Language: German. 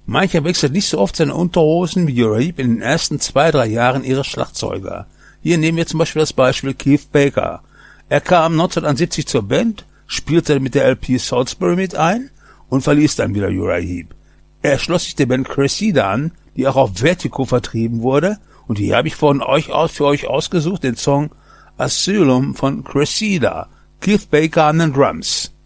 Mancher wechselt nicht so oft seine Unterhosen wie Uriah Heep in den ersten 2-3 Jahren ihres Schlagzeuger. Hier nehmen wir zum Beispiel das Beispiel Keith Baker. Er kam 1971 zur Band, spielte mit der LP Salisbury mit ein und verließ dann wieder Uriah Heep. Er schloss sich der Band Cressida an, die auch auf Vertigo vertrieben wurde, und hier habe ich für euch ausgesucht den Song Asylum von Cressida, Keith Baker an den Drums.